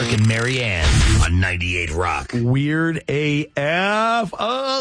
Kirk and Marianne on 98 Rock. Weird AF.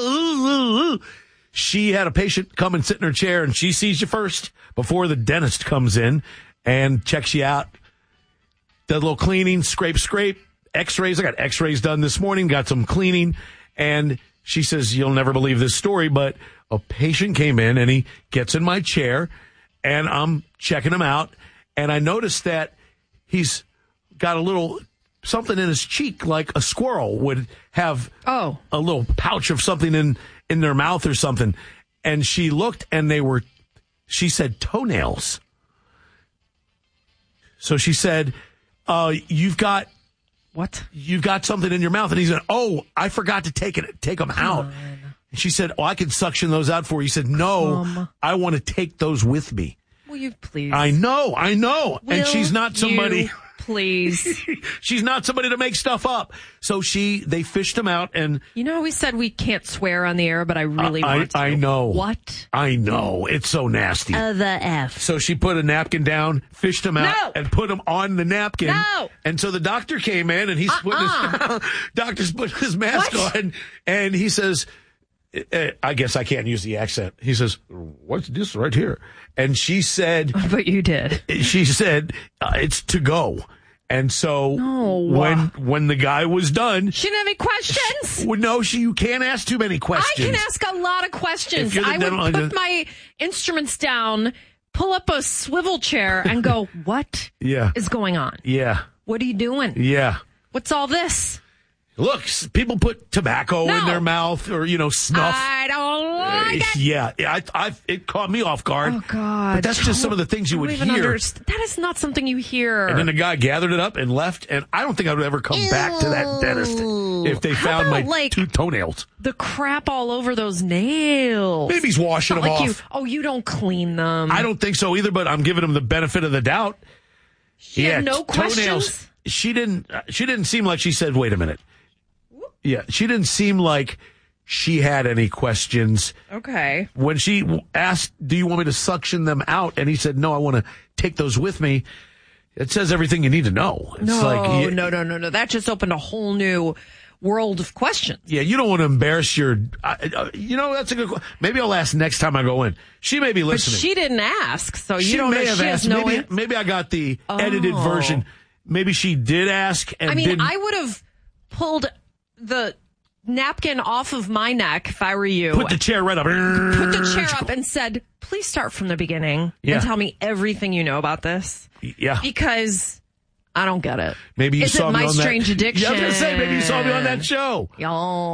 She had a patient come and sit in her chair, and she sees you first before the dentist comes in and checks you out. Does a little cleaning, scrape, x-rays. I got x-rays done this morning, got some cleaning, and she says, you'll never believe this story, but a patient came in, and he gets in my chair, and I'm checking him out, and I noticed that he's got a little something in his cheek, like a squirrel would have a little pouch of something in their mouth or something. And she looked, and she said toenails. So she said, you've got something in your mouth. And he said, I forgot to take them out. And she said, I can suction those out for you. He said, no, I want to take those with me. Will you please? I know. And she's not somebody. Please. She's not somebody to make stuff up. So they fished him out, and we said we can't swear on the air, but I really want to. I know. What? I know. It's so nasty. The F. So she put a napkin down, fished him out, and put him on the napkin. No. And so the doctor came in, and he's doctor's putting his mask on, and he says, I guess I can't use the accent. He says, what's this right here? And she said, but you did. She said, it's to go. And so when the guy was done, she didn't have any questions. No, you can't ask too many questions. I can ask a lot of questions. I would put my instruments down, pull up a swivel chair, and go, what is going on? Yeah. What are you doing? Yeah. What's all this? Look, people put tobacco in their mouth or, snuff. I don't like it. Yeah, it caught me off guard. Oh, God. But that's just some of the things you would hear. That is not something you hear. And then the guy gathered it up and left, and I don't think I would ever come back to that dentist if they found my two toenails. The crap all over those nails. Maybe he's washing them off. You don't clean them. I don't think so either, but I'm giving him the benefit of the doubt. She had no toenails. questions? She didn't seem like she said, wait a minute. Yeah, she didn't seem like she had any questions. Okay. When she asked, do you want me to suction them out? And he said, no, I want to take those with me. It says everything you need to know. It's no. That just opened a whole new world of questions. Yeah, you don't want to embarrass that's a good question. Maybe I'll ask next time I go in. She may be listening. But she didn't ask, so she you don't may know. Have asked. Maybe I got the edited version. Maybe she did ask. And I would have pulled the napkin off of my neck if I were you. Put the chair right up. Put the chair up and said, please start from the beginning and tell me everything you know about this. Yeah. Because I don't get it. Maybe you Is saw it me My on Strange that. Addiction? Yeah, I was going to say, maybe you saw me on that show. Yeah,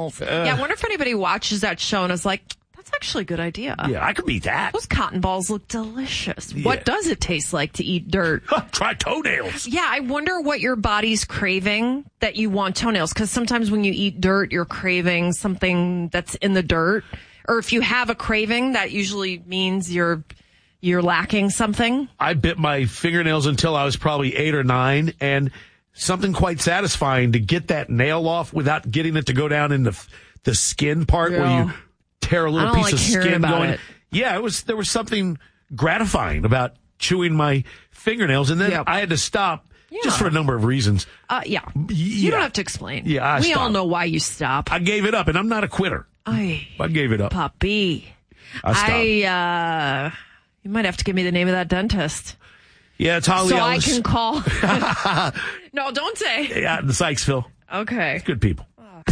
I wonder if anybody watches that show and is like, that's actually a good idea. Yeah, I could eat that. Those cotton balls look delicious. Yeah. What does it taste like to eat dirt? Try toenails. Yeah, I wonder what your body's craving that you want toenails. Because sometimes when you eat dirt, you're craving something that's in the dirt. Or if you have a craving, that usually means you're lacking something. I bit my fingernails until I was probably 8 or 9. And something quite satisfying to get that nail off without getting it to go down in the skin part where you tear a little piece of skin going. It. Yeah, there was something gratifying about chewing my fingernails, and then I had to stop just for a number of reasons. You don't have to explain. Yeah, we all know why you stopped. I gave it up, and I'm not a quitter. I gave it up. Puppy. I stopped. You might have to give me the name of that dentist. Yeah, it's Holly Ellis. I can call. No, don't say. Yeah, the Sykesville. Okay. It's good people.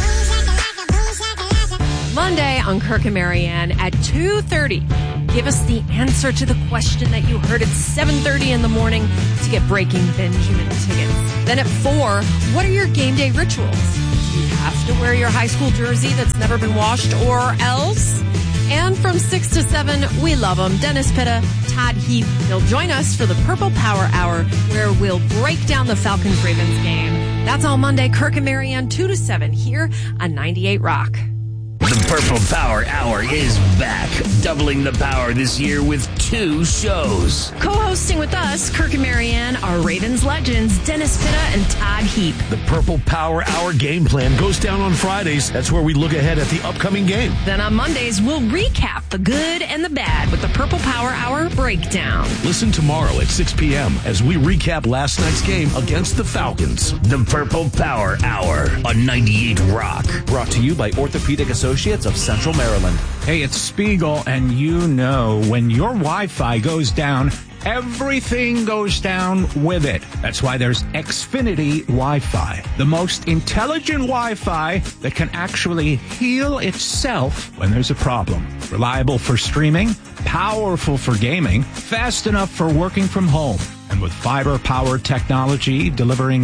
Monday on Kirk and Marianne at 2:30. Give us the answer to the question that you heard at 7:30 in the morning to get Breaking Benjamin tickets. Then at 4, what are your game day rituals? Do you have to wear your high school jersey that's never been washed or else? And from 6 to 7, we love them. Dennis Pitta, Todd Heap. They'll join us for the Purple Power Hour, where we'll break down the Falcons-Ravens game. That's all Monday. Kirk and Marianne, 2 to 7 here on 98 Rock. The Purple Power Hour is back, doubling the power this year with 2 shows. Co-hosting with us, Kirk and Marianne, are Ravens legends Dennis Pitta and Todd Heap. The Purple Power Hour game plan goes down on Fridays. That's where we look ahead at the upcoming game. Then on Mondays, we'll recap the good and the bad with the Purple Power Hour breakdown. Listen tomorrow at 6 p.m. as we recap last night's game against the Falcons. The Purple Power Hour on 98 Rock. Brought to you by Orthopedic Associates of Central Maryland. Hey, it's Spiegel, and you know when your Wi-Fi goes down, everything goes down with it. That's why there's Xfinity Wi-Fi, the most intelligent Wi-Fi that can actually heal itself when there's a problem. Reliable for streaming, powerful for gaming, fast enough for working from home. And with fiber-powered technology delivering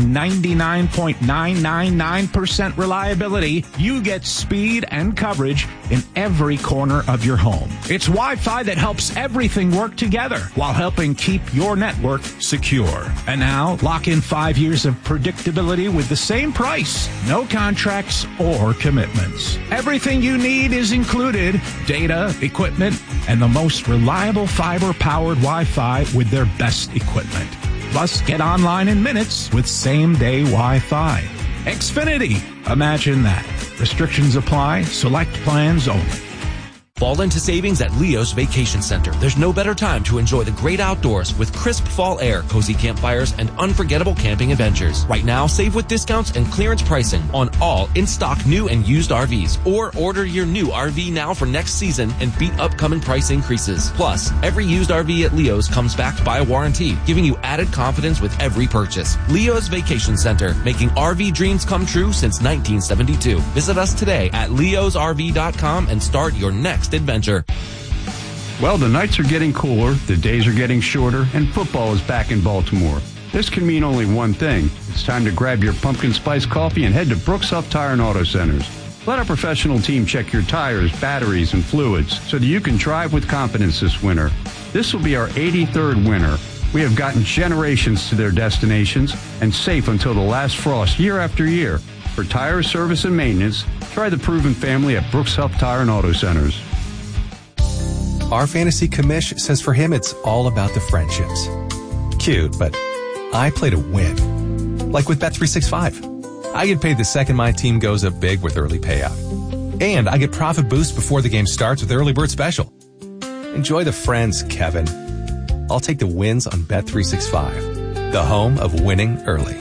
99.999% reliability, you get speed and coverage in every corner of your home. It's Wi-Fi that helps everything work together while helping keep your network secure. And now, lock in 5 years of predictability with the same price. No contracts or commitments. Everything you need is included. Data, equipment, and the most reliable fiber-powered Wi-Fi with their best equipment. Plus, get online in minutes with same-day Wi-Fi. Xfinity. Imagine that. Restrictions apply. Select plans only. Fall into savings at Leo's Vacation Center. There's no better time to enjoy the great outdoors with crisp fall air, cozy campfires, and unforgettable camping adventures. Right now, save with discounts and clearance pricing on all in-stock new and used RVs. Or order your new RV now for next season and beat upcoming price increases. Plus, every used RV at Leo's comes backed by a warranty, giving you added confidence with every purchase. Leo's Vacation Center, making RV dreams come true since 1972. Visit us today at leosrv.com and start your next adventure. Well, the nights are getting cooler, the days are getting shorter, and football is back in Baltimore. This can mean only one thing. It's time to grab your pumpkin spice coffee and head to Brooks Huff Tire and Auto Centers. Let our professional team check your tires, batteries, and fluids so that you can drive with confidence this winter. This will be our 83rd winter. We have gotten generations to their destinations and safe until the last frost year after year. For tire service and maintenance, try the proven family at Brooks Huff Tire and Auto Centers. Our fantasy commish says for him it's all about the friendships. Cute, but I play to win. Like with Bet365. I get paid the second my team goes up big with early payout. And I get profit boost before the game starts with Early Bird Special. Enjoy the friends, Kevin. I'll take the wins on Bet365, the home of winning early.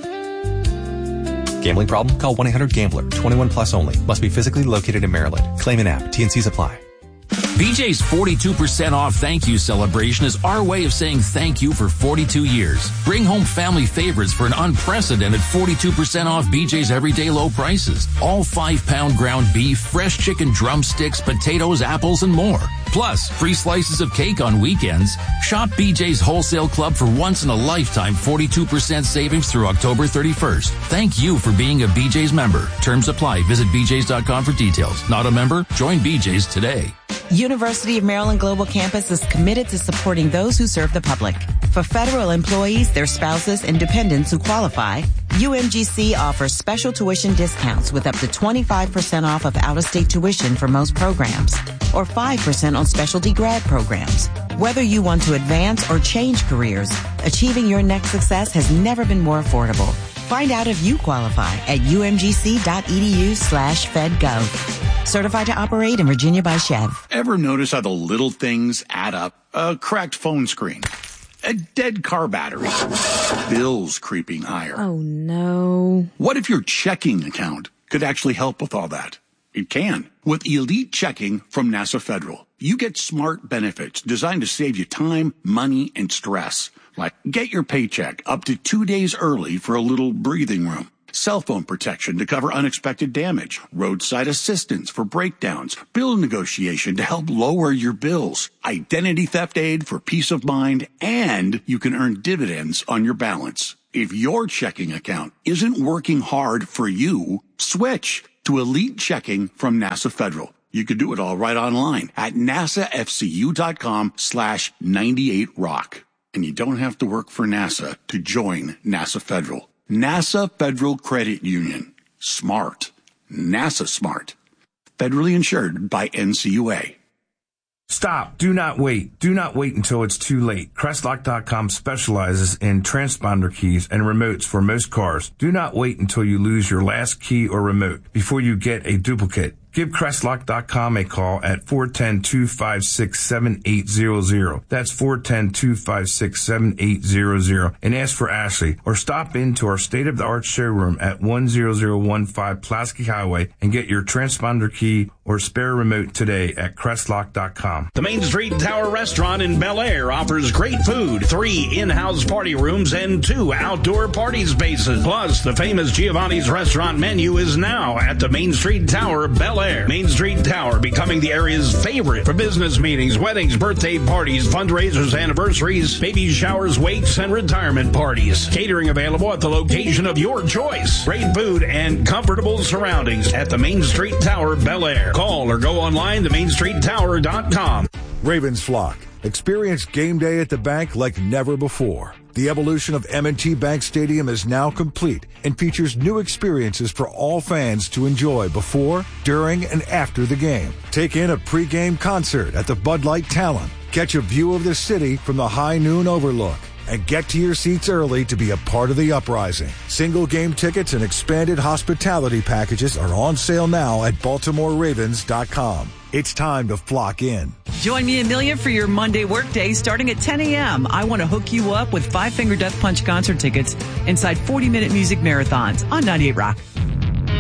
Gambling problem? Call 1-800-GAMBLER. 21 plus only. Must be physically located in Maryland. Claim an app. T&Cs apply. BJ's 42% off thank you celebration is our way of saying thank you for 42 years. Bring home family favorites for an unprecedented 42% off BJ's everyday low prices. All 5-pound ground beef, fresh chicken drumsticks, potatoes, apples, and more. Plus, free slices of cake on weekends. Shop BJ's Wholesale Club for once-in-a-lifetime 42% savings through October 31st. Thank you for being a BJ's member. Terms apply. Visit bjs.com for details. Not a member? Join BJ's today. University of Maryland Global Campus is committed to supporting those who serve the public. For federal employees, their spouses, and dependents who qualify, UMGC offers special tuition discounts with up to 25% off of out-of-state tuition for most programs, or 5% on specialty grad programs. Whether you want to advance or change careers, achieving your next success has never been more affordable. Find out if you qualify at umgc.edu/fedgov. Certified to operate in Virginia by Chev. Ever notice how the little things add up? A cracked phone screen, a dead car battery, bills creeping higher. Oh, no. What if your checking account could actually help with all that? It can. With Elite Checking from NASA Federal, you get smart benefits designed to save you time, money, and stress. Like get your paycheck up to 2 days early for a little breathing room. Cell phone protection to cover unexpected damage, roadside assistance for breakdowns, bill negotiation to help lower your bills, identity theft aid for peace of mind, and you can earn dividends on your balance. If your checking account isn't working hard for you, switch to Elite Checking from NASA Federal. You can do it all right online at nasafcu.com/98rock. And you don't have to work for NASA to join NASA Federal. NASA Federal Credit Union. Smart. NASA smart. Federally insured by NCUA. Stop. Do not wait. Do not wait until it's too late. Crestlock.com specializes in transponder keys and remotes for most cars. Do not wait until you lose your last key or remote before you get a duplicate. Give Crestlock.com a call at 410-256-7800. That's 410-256-7800 and ask for Ashley, or stop into our state-of-the-art showroom at 10015 Pulaski Highway and get your transponder key or spare remote today at Crestlock.com. The Main Street Tower Restaurant in Bel Air offers great food, 3 in-house party rooms, and 2 outdoor party spaces. Plus, the famous Giovanni's restaurant menu is now at the Main Street Tower, Bel Air. Main Street Tower becoming the area's favorite for business meetings, weddings, birthday parties, fundraisers, anniversaries, baby showers, wakes, and retirement parties. Catering available at the location of your choice. Great food and comfortable surroundings at the Main Street Tower, Bel Air. Call or go online to mainstreettower.com. Ravens flock. Experience game day at the bank like never before. The evolution of M&T Bank Stadium is now complete and features new experiences for all fans to enjoy before, during, and after the game. Take in a pregame concert at the Bud Light Talon. Catch a view of the city from the high noon overlook. And get to your seats early to be a part of the uprising. Single game tickets and expanded hospitality packages are on sale now at BaltimoreRavens.com. It's time to flock in. Join me, Amelia, for your Monday workday starting at 10 a.m. I want to hook you up with Five Finger Death Punch concert tickets inside 40-minute music marathons on 98 Rock.